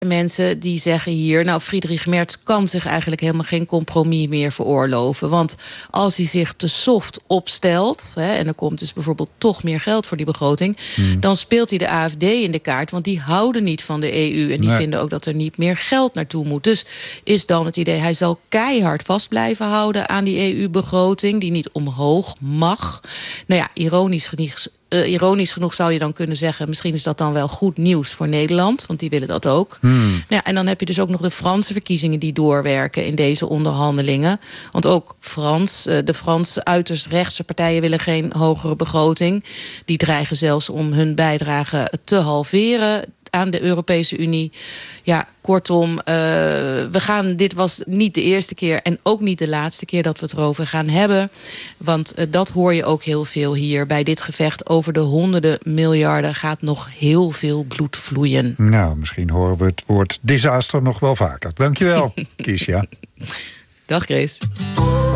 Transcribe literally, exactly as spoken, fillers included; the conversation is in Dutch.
Mensen die zeggen hier, nou, Friedrich Merz kan zich eigenlijk helemaal geen compromis meer veroorloven. Want als hij zich te soft opstelt, hè, en er komt dus bijvoorbeeld toch meer geld voor die begroting, hmm. dan speelt hij de A F D in de kaart, want die houden niet van de E U en die nee. vinden ook dat er niet meer geld naartoe moet. Dus is dan het idee, hij zal keihard vast blijven houden aan die E U-begroting, die niet omhoog mag. Nou ja, ironisch genoeg. Uh, ironisch genoeg zou je dan kunnen zeggen, misschien is dat dan wel goed nieuws voor Nederland, want die willen dat ook. Hmm. Nou ja, en dan heb je dus ook nog de Franse verkiezingen die doorwerken in deze onderhandelingen. Want ook Frans, uh, de Franse uiterst rechtse partijen willen geen hogere begroting. Die dreigen zelfs om hun bijdrage te halveren aan de Europese Unie. Ja, kortom, uh, we gaan, dit was niet de eerste keer en ook niet de laatste keer dat we het erover gaan hebben. Want uh, dat hoor je ook heel veel hier bij dit gevecht. Over de honderden miljarden gaat nog heel veel bloed vloeien. Nou, misschien horen we het woord disaster nog wel vaker. Dankjewel, Kiesja. Dag, Grace.